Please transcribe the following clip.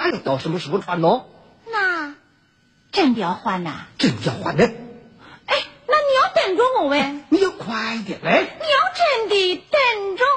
哪要到什么时候穿呢？ 那真的要换呐？ 真要换呢？ 哎，那你要等着我喂！ 你要快点嘞！ 你要真的等着